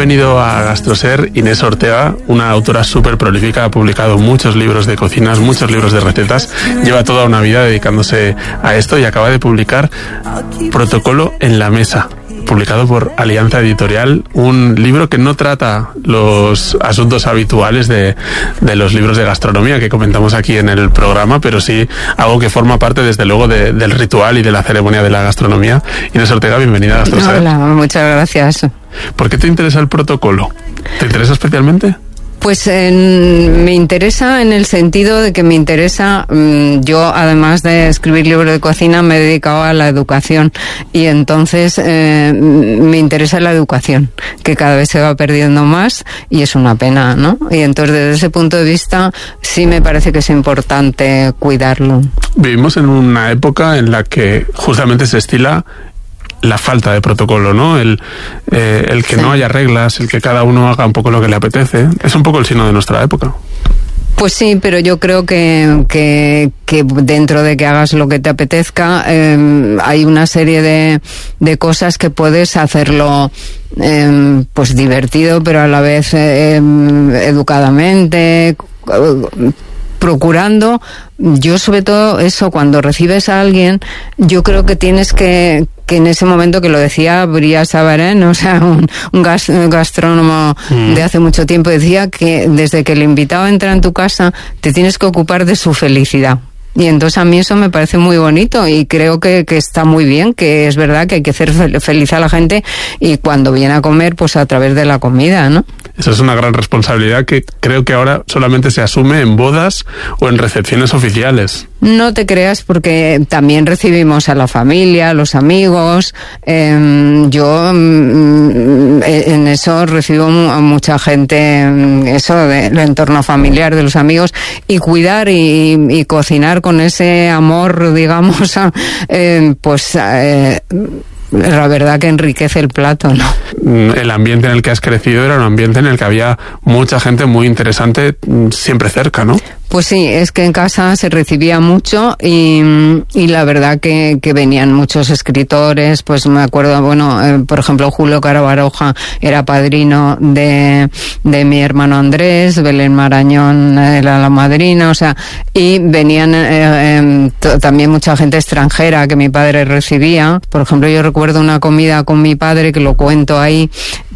venido a Gastroser Inés Ortega, una autora súper prolífica, ha publicado muchos libros de cocinas, muchos libros de recetas, lleva toda una vida dedicándose a esto y acaba de publicar Protocolo en la mesa, publicado por Alianza Editorial, un libro que no trata los asuntos habituales de los libros de gastronomía que comentamos aquí en el programa, pero sí algo que forma parte desde luego del ritual y de la ceremonia de la gastronomía. Inés Ortega, bienvenida a Gastroser. Hola, muchas gracias. ¿Por qué te interesa el protocolo? ¿Te interesa especialmente? Pues me interesa en el sentido de que me interesa, yo además de escribir libros de cocina me he dedicado a la educación y entonces me interesa la educación, que cada vez se va perdiendo más y es una pena, ¿no? Y entonces desde ese punto de vista sí me parece que es importante cuidarlo. Vivimos en una época en la que justamente se estila la falta de protocolo, ¿no? El que sí, no haya reglas, el que cada uno haga un poco lo que le apetece. Es un poco el signo de nuestra época. Pues sí, pero yo creo que dentro de que hagas lo que te apetezca, hay una serie de cosas que puedes hacerlo pues divertido, pero a la vez educadamente, procurando. Yo sobre todo eso, cuando recibes a alguien, yo creo que tienes que en ese momento, que lo decía Bria Sabarén, o sea, un gastrónomo de hace mucho tiempo, decía que desde que el invitado entra en tu casa te tienes que ocupar de su felicidad. Y entonces a mí eso me parece muy bonito y creo que está muy bien, que es verdad que hay que hacer feliz a la gente y cuando viene a comer, pues a través de la comida, ¿no? Esa es una gran responsabilidad que creo que ahora solamente se asume en bodas o en recepciones oficiales. No te creas, porque también recibimos a la familia, a los amigos. Yo en eso recibo a mucha gente, eso del entorno familiar, de los amigos, y cuidar y cocinar con ese amor, digamos, la verdad que enriquece el plato, ¿no? El ambiente en el que has crecido era un ambiente en el que había mucha gente muy interesante siempre cerca, ¿no? Pues sí, es que en casa se recibía mucho y la verdad que venían muchos escritores, pues me acuerdo, bueno, por ejemplo, Julio Caro Baroja era padrino de mi hermano Andrés, Belén Marañón era la madrina, o sea, y venían también mucha gente extranjera que mi padre recibía. Por ejemplo, yo recuerdo una comida con mi padre, que lo cuento ahí,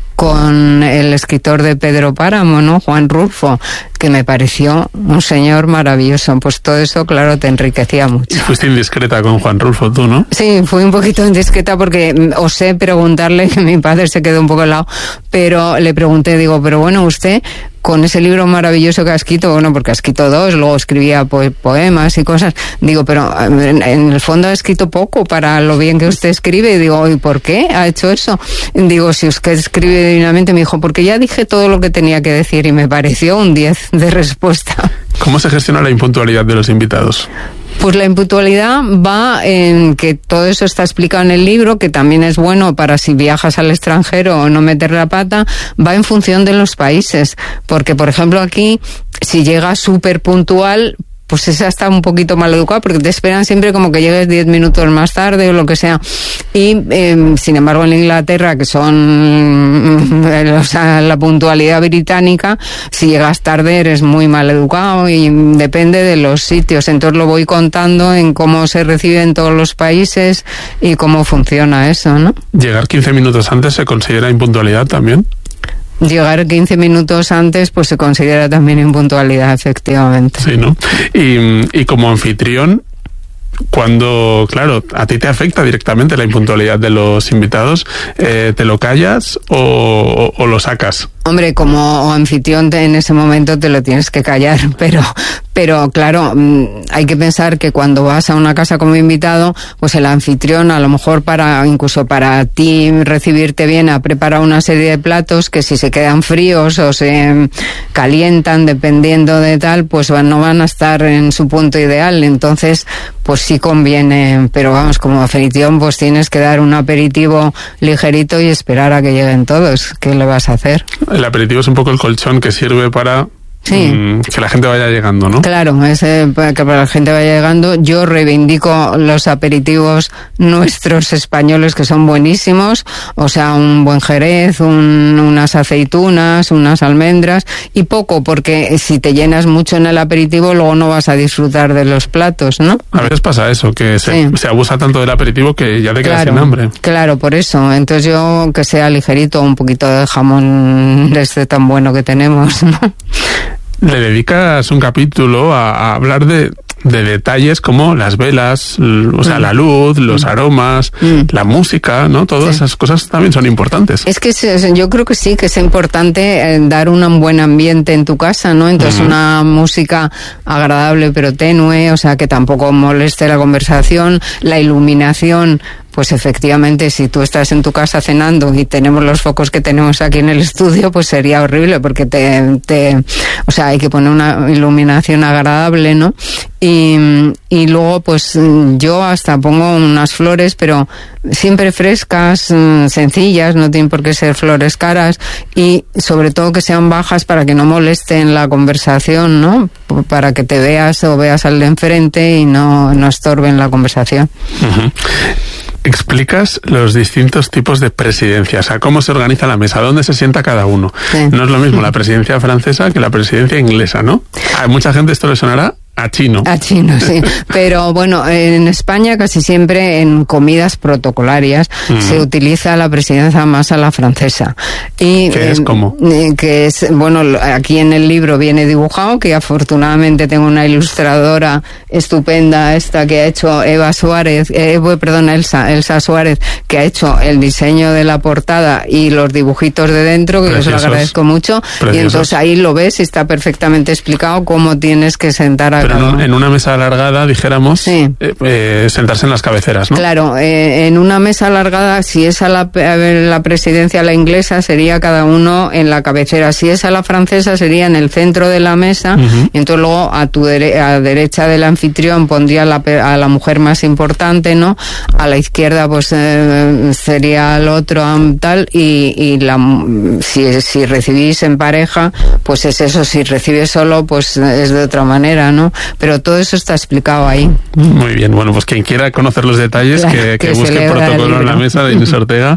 con el escritor de Pedro Páramo, ¿no? Juan Rulfo, que me pareció un señor maravilloso. Pues todo eso, claro, te enriquecía mucho. Fuiste indiscreta con Juan Rulfo, tú, ¿no? Sí, fui un poquito indiscreta porque osé preguntarle, que mi padre se quedó un poco helado, pero le pregunté, digo, pero bueno, usted, con ese libro maravilloso que ha escrito, bueno, porque ha escrito 2, luego escribía poemas y cosas, digo, pero en el fondo ha escrito poco para lo bien que usted escribe, y digo, ¿y por qué ha hecho eso? Digo, si usted escribe divinamente, me dijo, porque ya dije todo lo que tenía que decir, y me pareció un 10 de respuesta. ¿Cómo se gestiona la impuntualidad de los invitados? Pues la impuntualidad va en que todo eso está explicado en el libro, que también es bueno para si viajas al extranjero o no meter la pata, va en función de los países, porque por ejemplo aquí, si llegas súper puntual, pues esa está un poquito mal educada, porque te esperan siempre como que llegues 10 minutos más tarde o lo que sea. Y sin embargo en Inglaterra, que son o sea, la puntualidad británica, si llegas tarde eres muy mal educado, y depende de los sitios. Entonces lo voy contando en cómo se recibe en todos los países y cómo funciona eso, ¿no? ¿Llegar 15 minutos antes se considera impuntualidad también? Llegar 15 minutos antes pues se considera también impuntualidad, efectivamente. Sí, ¿no? Y como anfitrión, cuando, claro, a ti te afecta directamente la impuntualidad de los invitados, ¿te lo callas o lo sacas? Hombre, como anfitrión en ese momento te lo tienes que callar, pero claro, hay que pensar que cuando vas a una casa como invitado, pues el anfitrión, a lo mejor incluso para ti recibirte bien, ha preparado una serie de platos que si se quedan fríos o se calientan, dependiendo de tal, pues no van a estar en su punto ideal. Entonces, pues sí conviene, pero vamos, como anfitrión, pues tienes que dar un aperitivo ligerito y esperar a que lleguen todos. ¿Qué le vas a hacer? El aperitivo es un poco el colchón que sirve para que la gente vaya llegando, ¿no? Claro, para que la gente vaya llegando. Yo reivindico los aperitivos nuestros españoles, que son buenísimos, o sea, un buen jerez, unas aceitunas, unas almendras, y poco, porque si te llenas mucho en el aperitivo, luego no vas a disfrutar de los platos, ¿no? A veces pasa eso, que se abusa tanto del aperitivo que ya te quedas sin hambre. Claro, por eso. Entonces yo, que sea ligerito, un poquito de jamón de este tan bueno que tenemos, ¿no? Le dedicas un capítulo a hablar de detalles como las velas, o sea, la luz, los aromas, la música, ¿no? Todas esas cosas también son importantes. Es que yo creo que sí, que es importante dar un buen ambiente en tu casa, ¿no? Entonces una música agradable pero tenue, o sea, que tampoco moleste la conversación, la iluminación. Pues efectivamente, si tú estás en tu casa cenando y tenemos los focos que tenemos aquí en el estudio, pues sería horrible, porque o sea, hay que poner una iluminación agradable, ¿no? Y luego, pues yo hasta pongo unas flores, pero siempre frescas, sencillas, no tienen por qué ser flores caras, y sobre todo que sean bajas para que no molesten la conversación, ¿no? Para que te veas o veas al de enfrente y no estorben la conversación. Explicas los distintos tipos de presidencia, o sea, cómo se organiza la mesa, dónde se sienta cada uno. Sí. No es lo mismo la presidencia francesa que la presidencia inglesa, ¿no? A mucha gente esto le sonará a chino. A chino, sí. Pero bueno, en España casi siempre en comidas protocolarias se utiliza la presidencia más a la francesa. Y, ¿qué es cómo? Que es, bueno, aquí en el libro viene dibujado, que afortunadamente tengo una ilustradora estupenda, esta que ha hecho Elsa Suárez, que ha hecho el diseño de la portada y los dibujitos de dentro, que os lo agradezco mucho. Preciosos. Y entonces ahí lo ves y está perfectamente explicado cómo tienes que sentar a Pero en una mesa alargada, dijéramos, sentarse en las cabeceras, ¿no? Claro, en una mesa alargada, si es a la presidencia la inglesa, sería cada uno en la cabecera. Si es a la francesa, sería en el centro de la mesa, y entonces luego a derecha del anfitrión pondría a la mujer más importante, ¿no? A la izquierda, pues sería el otro tal, y si recibís en pareja, pues es eso. Si recibes solo, pues es de otra manera, ¿no? Pero todo eso está explicado ahí. Muy bien, bueno, pues quien quiera conocer los detalles, que busque el protocolo en la mesa de Inés Ortega.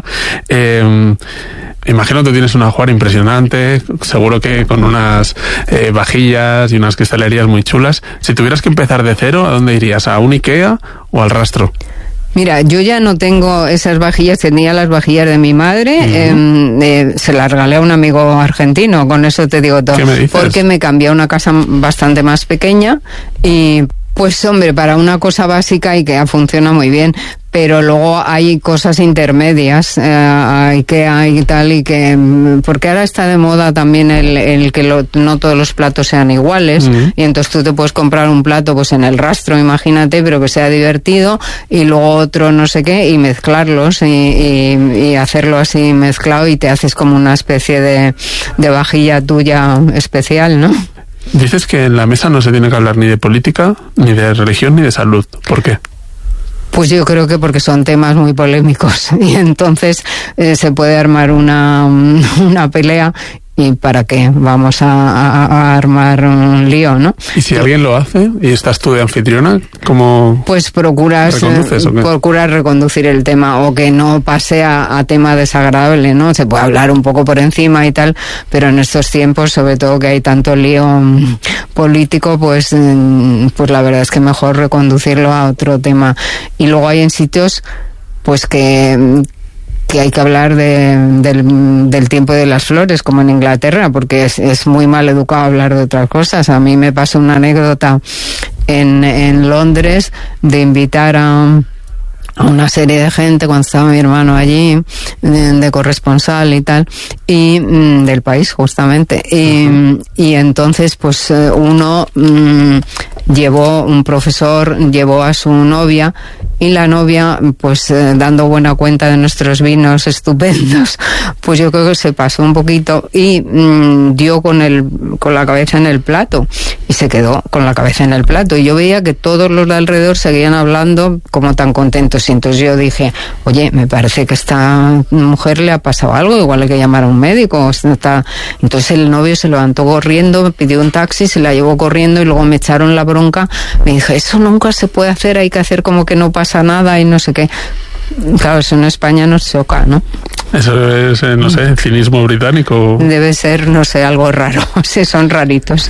Imagino que tienes un ajuar impresionante, seguro que con unas vajillas y unas cristalerías muy chulas. Si tuvieras que empezar de cero, ¿a dónde irías? ¿A un IKEA o al rastro? Mira, yo ya no tengo esas vajillas, tenía las vajillas de mi madre, se las regalé a un amigo argentino, con eso te digo todo. ¿Qué me dices? Porque me cambié a una casa bastante más pequeña y, pues hombre, para una cosa básica IKEA funciona muy bien, pero luego hay cosas intermedias, IKEA y tal, y que porque ahora está de moda también el que no todos los platos sean iguales, y entonces tú te puedes comprar un plato pues en el rastro, imagínate, pero que sea divertido, y luego otro no sé qué, y mezclarlos y hacerlo así mezclado, y te haces como una especie de vajilla tuya especial, ¿no? Dices que en la mesa no se tiene que hablar ni de política, ni de religión, ni de salud. ¿Por qué? Pues yo creo que porque son temas muy polémicos y entonces se puede armar una pelea. ¿Y para qué vamos a armar un lío, no? ¿Y si alguien lo hace y estás tú de anfitriona, cómo pues procuras reconducir el tema, o que no pase a tema desagradable, ¿no? Se puede hablar un poco por encima y tal, pero en estos tiempos, sobre todo que hay tanto lío político, pues la verdad es que mejor reconducirlo a otro tema. Y luego hay en sitios pues que hay que hablar del tiempo de las flores, como en Inglaterra, porque es muy mal educado hablar de otras cosas. A mí me pasó una anécdota en Londres de invitar a una serie de gente cuando estaba mi hermano allí, de corresponsal y tal, y del país justamente, y entonces pues un profesor llevó a su novia, y la novia, pues dando buena cuenta de nuestros vinos estupendos, pues yo creo que se pasó un poquito y dio con la cabeza en el plato, y se quedó con la cabeza en el plato, y yo veía que todos los de alrededor seguían hablando como tan contentos, Y entonces yo dije, oye, me parece que a esta mujer le ha pasado algo, igual hay que llamar a un médico. Entonces el novio se levantó corriendo, me pidió un taxi, se la llevó corriendo y luego me echaron la bronca. Me dije, eso nunca se puede hacer, hay que hacer como que no pasa nada y no sé qué. Claro, eso en España nos choca, ¿no? Eso es, no sé, cinismo británico. Debe ser, no sé, algo raro. Sí, son raritos.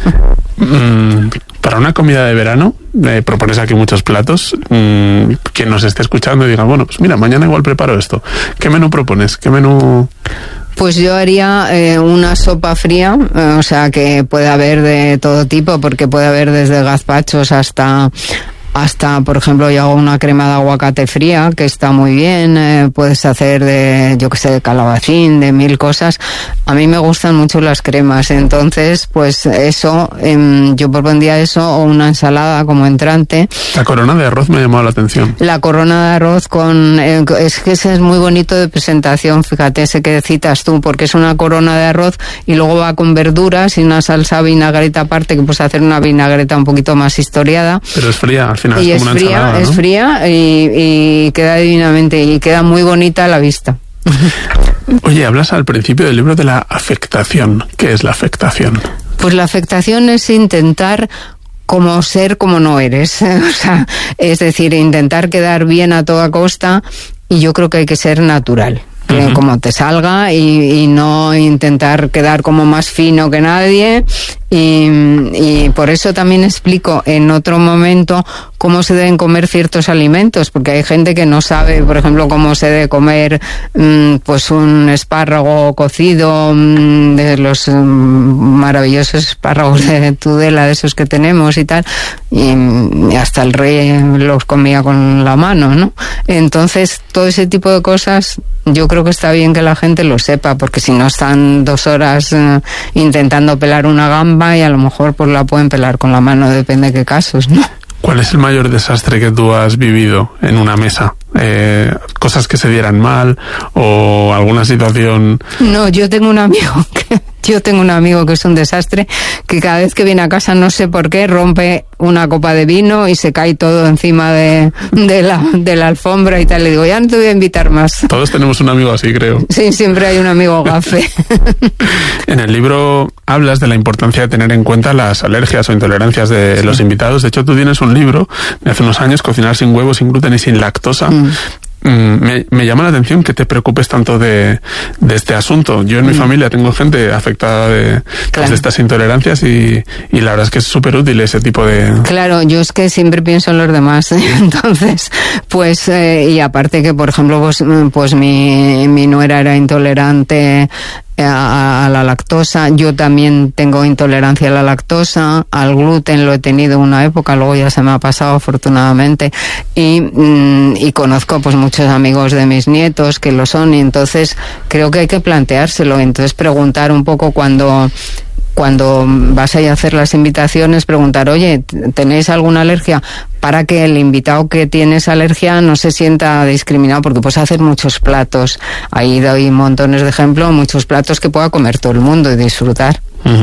Para una comida de verano, propones aquí muchos platos. Quien nos esté escuchando y diga, bueno, pues mira, mañana igual preparo esto. ¿Qué menú propones? ¿Qué menú...? Pues yo haría una sopa fría, o sea, que puede haber de todo tipo, porque puede haber desde gazpachos hasta, por ejemplo, yo hago una crema de aguacate fría, que está muy bien. Puedes hacer de, yo que sé, de calabacín, de 1000 cosas. A mí me gustan mucho las cremas, entonces, pues eso, yo propondría eso, o una ensalada como entrante. La corona de arroz me ha llamado la atención. La corona de arroz es que ese es muy bonito de presentación, fíjate, ese que citas tú, porque es una corona de arroz y luego va con verduras y una salsa vinagreta aparte, que puedes hacer una vinagreta un poquito más historiada. Pero es fría, al final. Y es como una ensalada, ¿no? Es fría y queda divinamente y queda muy bonita a la vista. Oye, hablas al principio del libro de la afectación. ¿Qué es la afectación? Pues la afectación es intentar como ser como no eres. O sea, es decir, intentar quedar bien a toda costa, y yo creo que hay que ser natural. Como te salga y no intentar quedar como más fino que nadie, y por eso también explico en otro momento cómo se deben comer ciertos alimentos, porque hay gente que no sabe, por ejemplo, cómo se debe comer pues un espárrago cocido, de los maravillosos espárragos de Tudela, de esos que tenemos y tal, y hasta el rey los comía con la mano, ¿no? Entonces, todo ese tipo de cosas yo creo que está bien que la gente lo sepa, porque si no están 2 horas intentando pelar una gamba y a lo mejor pues la pueden pelar con la mano, depende de qué casos, ¿no? ¿Cuál es el mayor desastre que tú has vivido en una mesa? ¿Cosas que se dieran mal o alguna situación? No, yo tengo un amigo que es un desastre, que cada vez que viene a casa, no sé por qué, rompe una copa de vino y se cae todo encima de la alfombra y tal. Le digo, ya no te voy a invitar más. Todos tenemos un amigo así, creo. Sí, siempre hay un amigo gafe. En el libro hablas de la importancia de tener en cuenta las alergias o intolerancias de los invitados. De hecho, tú tienes un libro de hace unos años, Cocinar sin huevo, sin gluten y sin lactosa. Me llama la atención que te preocupes tanto de este asunto. Yo en mi familia tengo gente afectada de estas intolerancias y la verdad es que es súper útil ese tipo de... Claro, yo es que siempre pienso en los demás. Entonces, pues, y aparte que, por ejemplo, pues mi nuera era intolerante a la lactosa. Yo también tengo intolerancia a la lactosa, al gluten lo he tenido una época, luego ya se me ha pasado afortunadamente, y conozco pues muchos amigos de mis nietos que lo son, y entonces creo que hay que planteárselo. Entonces preguntar un poco cuando vas a ir a hacer las invitaciones, preguntar, oye, ¿tenéis alguna alergia? Para que el invitado que tiene esa alergia no se sienta discriminado, porque puedes hacer muchos platos. Ahí doy montones de ejemplos, muchos platos que pueda comer todo el mundo y disfrutar.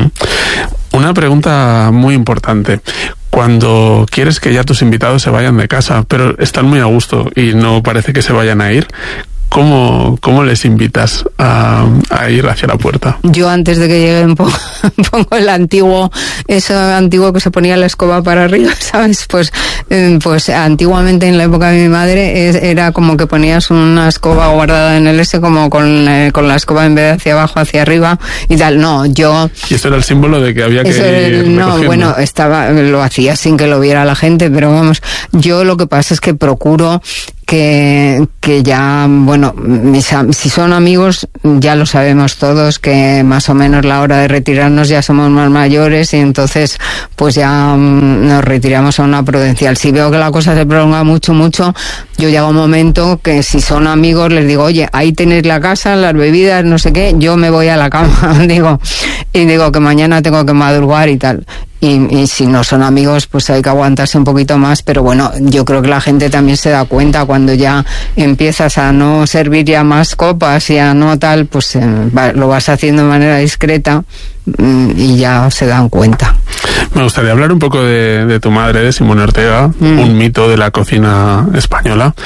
Una pregunta muy importante. Cuando quieres que ya tus invitados se vayan de casa, pero están muy a gusto y no parece que se vayan a ir, ¿Cómo les invitas a ir hacia la puerta? Yo antes de que lleguen pongo el antiguo que se ponía la escoba para arriba, ¿sabes? Pues antiguamente en la época de mi madre era como que ponías una escoba guardada en el como con la escoba en vez de hacia abajo, hacia arriba y tal. No, yo... ¿Y esto era el símbolo de que había que ir No, bueno, lo hacía sin que lo viera la gente, pero vamos, yo lo que pasa es que procuro que ya, bueno, si son amigos, ya lo sabemos todos, que más o menos la hora de retirarnos ya somos más mayores y entonces pues ya nos retiramos a una prudencial. Si veo que la cosa se prolonga mucho, yo llego a un momento que si son amigos les digo, oye, ahí tenéis la casa, las bebidas, no sé qué, yo me voy a la cama, digo que mañana tengo que madrugar y tal. Y si no son amigos, pues hay que aguantarse un poquito más, pero bueno, yo creo que la gente también se da cuenta cuando ya empiezas a no servir ya más copas y a no tal, pues lo vas haciendo de manera discreta y ya se dan cuenta. Me gustaría hablar un poco de tu madre, de Simone Ortega, un mito de la cocina española.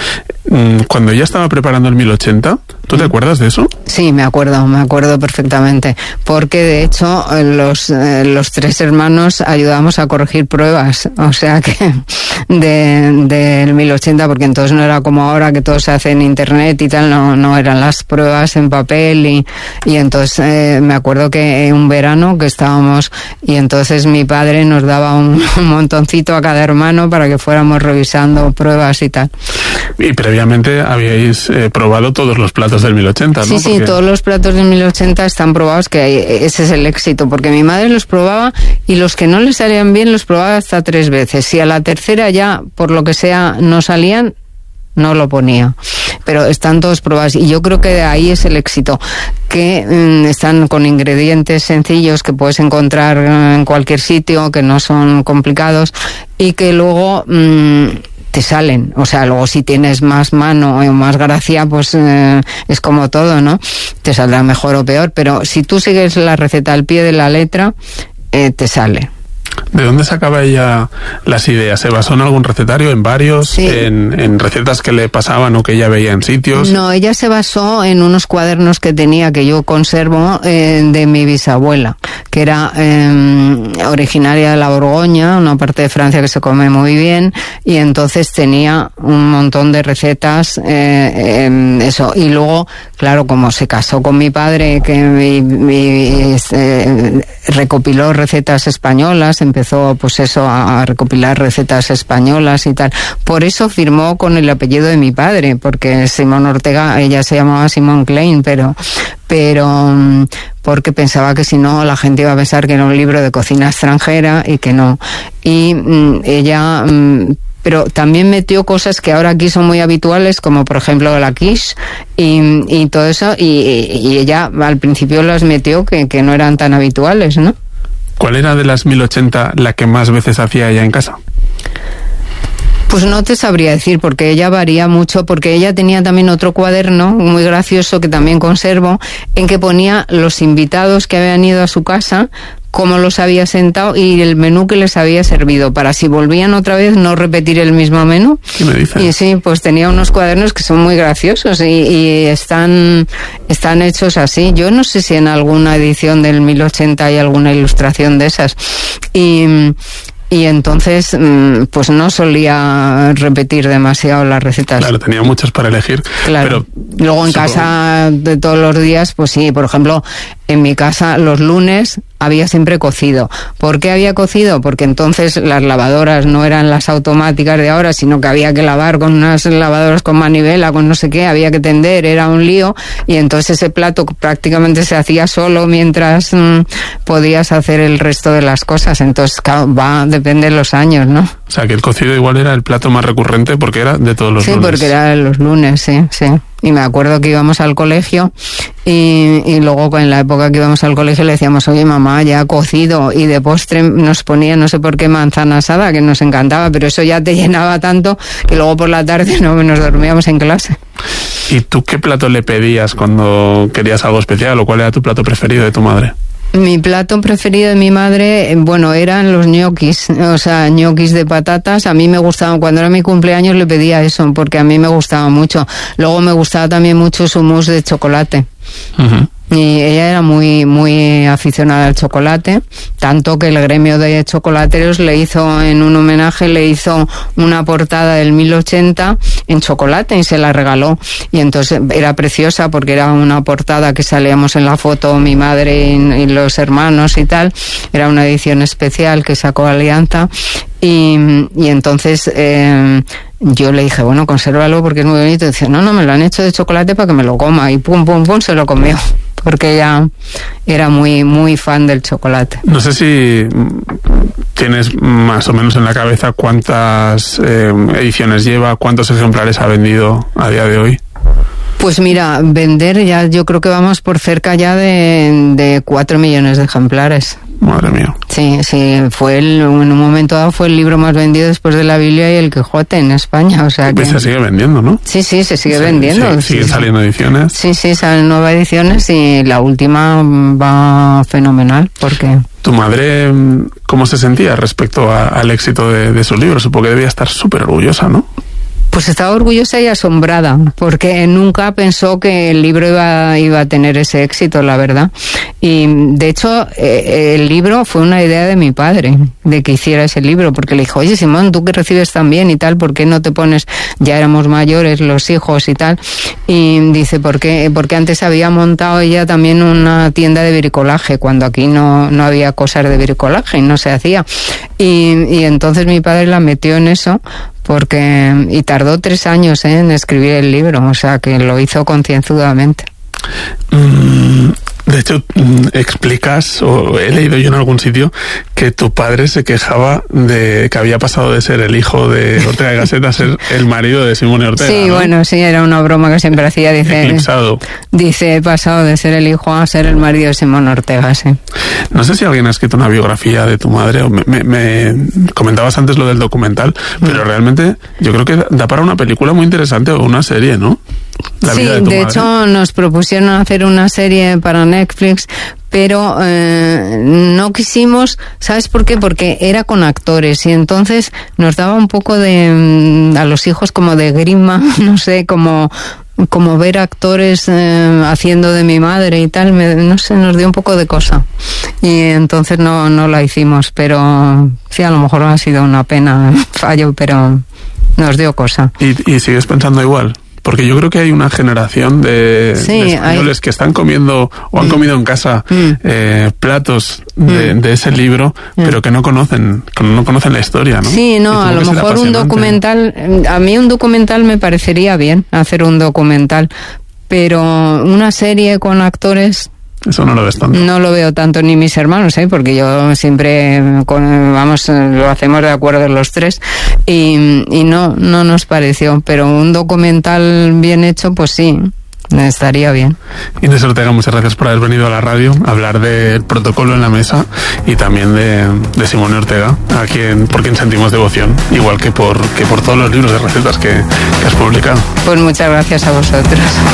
Cuando ella estaba preparando el 1080, ¿tú te acuerdas de eso? Sí, me acuerdo perfectamente, porque de hecho los tres hermanos ayudábamos a corregir pruebas, o sea que del 1080, porque entonces no era como ahora que todo se hace en internet y tal, no eran las pruebas en papel y entonces me acuerdo que un verano que estábamos y entonces mi padre nos daba un montoncito a cada hermano para que fuéramos revisando pruebas y tal. Y previamente habíais probado todos los platos del 1080, ¿no? Sí, todos los platos del 1080 están probados, que ese es el éxito, porque mi madre los probaba y los que no le salían bien los probaba hasta 3 veces. Si a la tercera ya, por lo que sea, no salían, no lo ponía. Pero están todos probados y yo creo que de ahí es el éxito, que están con ingredientes sencillos que puedes encontrar en cualquier sitio, que no son complicados y que luego te salen. O sea, luego si tienes más mano o más gracia, pues es como todo, ¿no? Te saldrá mejor o peor, pero si tú sigues la receta al pie de la letra, te sale. ¿De dónde sacaba ella las ideas? ¿Se basó en algún recetario, en varios, sí, en recetas que le pasaban o que ella veía en sitios? No, ella se basó en unos cuadernos que tenía, que yo conservo, de mi bisabuela, que era originaria de la Borgoña, una parte de Francia que se come muy bien, y entonces tenía un montón de recetas, eso. Y luego, claro, como se casó con mi padre, que recopiló recetas españolas, empezó pues eso a recopilar recetas españolas y tal. Por eso firmó con el apellido de mi padre, porque Simón Ortega, ella se llamaba Simón Klein, pero porque pensaba que si no la gente iba a pensar que era un libro de cocina extranjera y que no. Y ella pero también metió cosas que ahora aquí son muy habituales, como por ejemplo la quiche y todo eso, y ella al principio las metió que no eran tan habituales, ¿no? ¿Cuál era de las 1080 la que más veces hacía ella en casa? Pues no te sabría decir, porque ella varía mucho, porque ella tenía también otro cuaderno muy gracioso que también conservo, en que ponía los invitados que habían ido a su casa, cómo los había sentado y el menú que les había servido, para si volvían otra vez no repetir el mismo menú. ¿Qué me dices? Y sí, pues tenía unos cuadernos que son muy graciosos y están hechos así. Yo no sé si en alguna edición del 1080 hay alguna ilustración de esas. Y entonces, pues no solía repetir demasiado las recetas. Claro, tenía muchas para elegir. Claro. Pero luego en casa de todos los días, pues sí, por ejemplo, en mi casa los lunes había siempre cocido. ¿Por qué había cocido? Porque entonces las lavadoras no eran las automáticas de ahora, sino que había que lavar con unas lavadoras con manivela, con no sé qué, había que tender, era un lío, y entonces ese plato prácticamente se hacía solo mientras podías hacer el resto de las cosas. Entonces, claro, depende de los años, ¿no? O sea, que el cocido igual era el plato más recurrente porque era de todos los lunes. Sí, porque era de los lunes, sí. Y me acuerdo que íbamos al colegio y luego en la época que íbamos al colegio le decíamos, oye mamá, ya ha cocido, y de postre nos ponía no sé por qué manzana asada, que nos encantaba, pero eso ya te llenaba tanto que luego por la tarde nos dormíamos en clase. ¿Y tú qué plato le pedías cuando querías algo especial, o cuál era tu plato preferido de tu madre? Mi plato preferido de mi madre, bueno, eran los ñoquis, o sea, ñoquis de patatas. A mí me gustaban, cuando era mi cumpleaños le pedía eso, porque a mí me gustaba mucho. Luego me gustaba también mucho su mousse de chocolate. Uh-huh. Y ella era muy aficionada al chocolate, tanto que el gremio de chocolateros le hizo, en un homenaje, le hizo una portada del 1080 en chocolate y se la regaló. Y entonces era preciosa porque era una portada que salíamos en la foto mi madre y los hermanos y tal. Era una edición especial que sacó Alianza. Y entonces yo le dije, bueno, consérvalo porque es muy bonito. Y dice, no, me lo han hecho de chocolate para que me lo coma. Y pum, se lo comió, porque ella era muy fan del chocolate. No sé si tienes más o menos en la cabeza cuántas ediciones lleva, cuántos ejemplares ha vendido a día de hoy. Pues mira, vender ya, yo creo que vamos por cerca ya de 4 millones de ejemplares. Madre mía. Sí, fue en un momento dado fue el libro más vendido después de la Biblia y el Quijote en España, o sea que... Se sigue vendiendo, ¿no? Sí, se sigue vendiendo. Siguen saliendo ediciones. Sí, salen nuevas ediciones y la última va fenomenal, porque... ¿Tu madre cómo se sentía respecto al éxito de su libro? Supongo que debía estar súper orgullosa, ¿no? Pues estaba orgullosa y asombrada, porque nunca pensó que el libro iba a tener ese éxito, la verdad. Y de hecho, el libro fue una idea de mi padre, de que hiciera ese libro, porque le dijo, oye, Simón, tú que recibes tan bien y tal, ¿por qué no te pones, ya éramos mayores los hijos y tal? Y dice, porque antes había montado ella también una tienda de bricolaje, cuando aquí no había cosas de bricolaje y no se hacía. Y entonces mi padre la metió en eso, y tardó 3 años en escribir el libro, o sea que lo hizo concienzudamente. De hecho, explicas, o he leído yo en algún sitio, que tu padre se quejaba de que había pasado de ser el hijo de Ortega y Gasset a ser el marido de Simone Ortega. Sí, ¿no? Bueno, sí, era una broma que siempre hacía. Eclipsado. Dice, he pasado de ser el hijo a ser el marido de Simone Ortega, sí. No sé si alguien ha escrito una biografía de tu madre, o me comentabas antes lo del documental, pero realmente yo creo que da para una película muy interesante o una serie, ¿no? Sí, de hecho nos propusieron hacer una serie para Netflix, pero no quisimos, ¿sabes por qué? Porque era con actores y entonces nos daba un poco a los hijos como de grima, no sé, como ver actores haciendo de mi madre y tal, no sé, nos dio un poco de cosa y entonces no la hicimos, pero sí, a lo mejor ha sido una pena, fallo, pero nos dio cosa. ¿Y sigues pensando igual? Porque yo creo que hay una generación de españoles que están comiendo o han comido en casa platos de ese libro, pero que no conocen la historia, ¿no? Sí, no, a lo mejor un documental, a mí un documental me parecería bien, hacer un documental, pero una serie con actores... Eso no lo ves tanto. No lo veo tanto ni mis hermanos, porque yo siempre, lo hacemos de acuerdo los tres y no nos pareció, pero un documental bien hecho, pues sí, estaría bien. Inés Ortega, muchas gracias por haber venido a la radio a hablar del protocolo en la mesa y también de Simone Ortega, por quien sentimos devoción, igual que por todos los libros de recetas que has publicado. Pues muchas gracias a vosotros.